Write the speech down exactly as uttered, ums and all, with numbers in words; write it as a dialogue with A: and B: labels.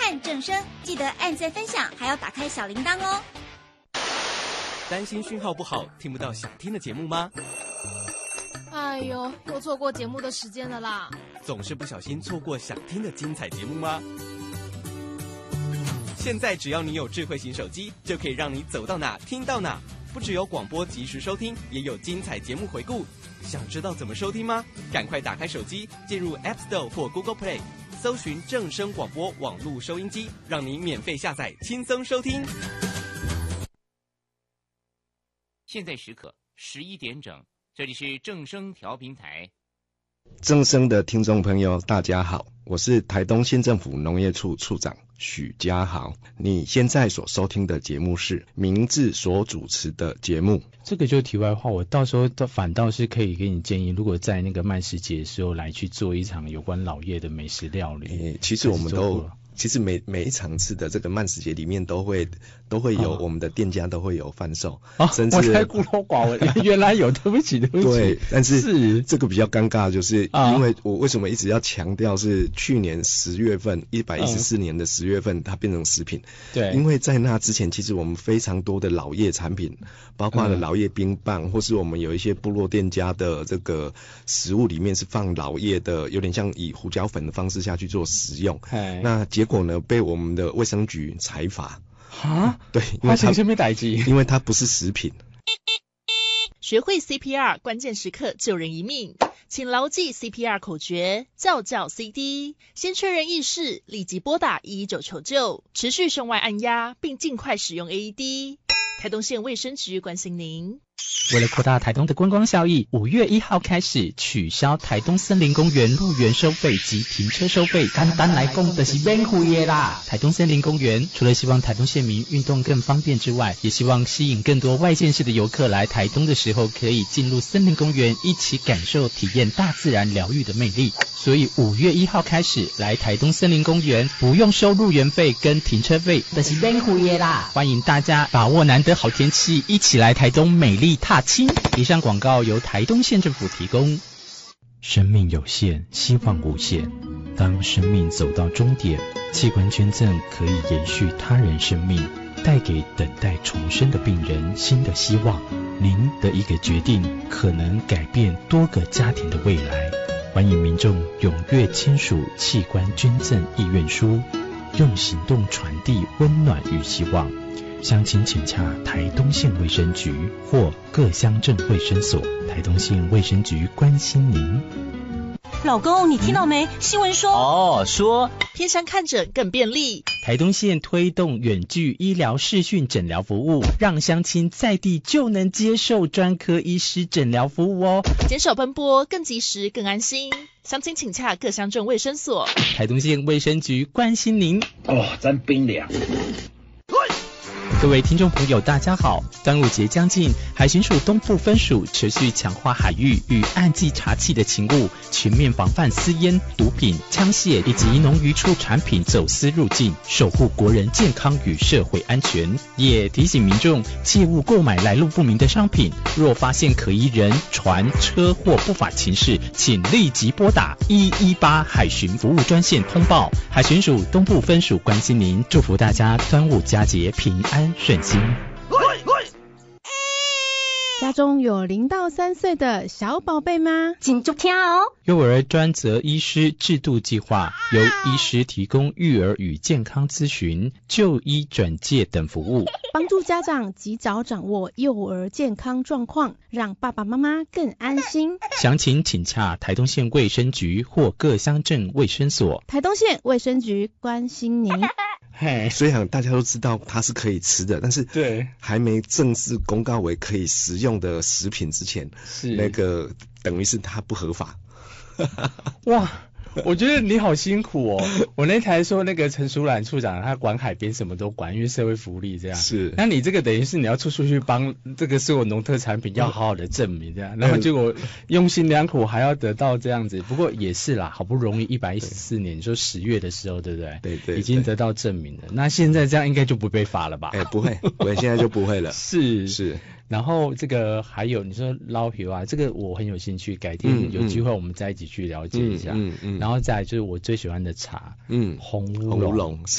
A: 按正声，记得按赞分享，还要打开小铃铛哦。
B: 担心讯号不好，听不到想听的节目吗？
C: 哎呦，又错过节目的时间了啦！
B: 总是不小心错过想听的精彩节目吗？现在只要你有智慧型手机，就可以让你走到哪听到哪。不只有广播及时收听，也有精彩节目回顾。想知道怎么收听吗？赶快打开手机，进入 App Store 或 Google Play， 搜寻正声广播网络收音机，让你免费下载，轻松收听。
D: 现在时刻十一点整，这里是正声调频台。
E: 正声的听众朋友大家好，我是台东县政府农业处处长许家豪。你现在所收听的节目是明志所主持的节目。
F: 这个就题外话，我到时候反倒是可以给你建议，如果在那个慢食节的时候来去做一场有关老叶的美食料理。
E: 欸、其实我们都其实每每一场次的这个慢食节里面都会都会有、哦、我们的店家都会有贩售，
F: 哦、
E: 甚至
F: 我才孤陋寡闻，原来有，对不起对不起。
E: 对，但是
F: 是
E: 这个比较尴尬，就是因为我为什么一直要强调是去年十月份一百一十四年的十月份、嗯、它变成食品，
F: 对，
E: 因为在那之前其实我们非常多的老叶产品，包括了老叶冰棒、嗯、或是我们有一些部落店家的这个食物里面是放老叶的，有点像以胡椒粉的方式下去做食用，那结果呢被我们的卫生局裁罚。
F: 啊，
E: 对，因为它因为它不是食品。
G: 学会 C P R， 关键时刻救人一命，请牢记 C P R 口诀，叫叫 C D， 先确认意识，立即拨打一一九求救，持续胸外按压，并尽快使用 A E D。台东县卫生局关心您。
F: 为了扩大台东的观光效益，五月一号开始取消台东森林公园入园收费及停车收费，简单来讲就是免费的啦。台东森林公园除了希望台东县民运动更方便之外，也希望吸引更多外县市的游客来台东的时候，可以进入森林公园一起感受体验大自然疗愈的魅力。所以五月一号开始来台东森林公园不用收入园费跟停车费，就是免费的啦。欢迎大家把握难得好天气，一起来台东美丽踏青。以上广告由台东县政府提供。生命有限，希望无限。当生命走到终点，器官捐赠可以延续他人生命，带给等待重生的病人新的希望。您的一个决定，可能改变多个家庭的未来。欢迎民众踊跃签署器官捐赠意愿书，用行动传递温暖与希望。详情请洽台东县卫生局或各乡镇卫生所。台东县卫生局关心您。
H: 老公，你听到没？新闻说
I: 哦，说
G: 偏乡看诊更便利。
F: 台东县推动远距医疗视讯诊疗服务，让乡亲在地就能接受专科医师诊疗服务哦，
G: 减少奔波，更及时，更安心。详情请洽各乡镇卫生所。
F: 台东县卫生局关心您。
I: 哦，真冰凉。
F: 各位听众朋友大家好，端午节将近，海巡署东部分署持续强化海域与岸际查缉的勤务，全面防范私烟、毒品、枪械以及农渔畜产品走私入境，守护国人健康与社会安全。也提醒民众切勿购买来路不明的商品，若发现可疑人、船、车或不法情事，请立即拨打一一八海巡服务专线通报。海巡署东部分署关心您，祝福大家端午佳节平安顺心。
J: 家中有零到三岁的小宝贝吗？
H: 请注听哦。
F: 幼儿专责医师制度计划由医师提供育儿与健康咨询、就医转介等服务，
J: 帮助家长及早掌握幼儿健康状况，让爸爸妈妈更安心。
F: 详情请洽台东县卫生局或各乡镇卫生所。
J: 台东县卫生局关心您。
E: 虽然大家都知道它是可以吃的，但是
F: 对
E: 还没正式公告为可以食用的食品之前，
F: 是
E: 那个等于是它不合法。
F: 哇，我觉得你好辛苦哦。我那台说那个陈淑兰处长他管海边什么都管，因为社会福利这样。
E: 是，
F: 那你这个等于是你要出出去帮这个是我农特产品要好好的证明这样，然后结果用心良苦还要得到这样子。不过也是啦，好不容易一百一十四年，你说十月的时候对不对？
E: 对 对, 对，
F: 已经得到证明了。那现在这样应该就不被罚了吧？
E: 哎，不会，我现在就不会了。
F: 是
E: 是。
F: 然后这个还有你说捞皮啊，这个我很有兴趣，改天有机会我们再一起去了解一下。嗯 嗯, 嗯, 嗯。然后再来就是我最喜欢的茶，
E: 嗯，
F: 红乌龙。
E: 红乌龙